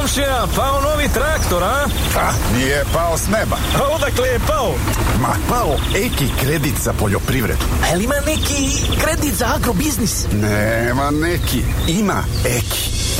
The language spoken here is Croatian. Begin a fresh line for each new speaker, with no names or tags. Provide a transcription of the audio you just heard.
Komšija, pao novi traktor, a?
Nije pao s neba.
A odakle je pao?
Ma, pao Eki kredit za poljoprivredu.
A li ima neki kredit za agrobiznis?
Nema neki, ima Eki.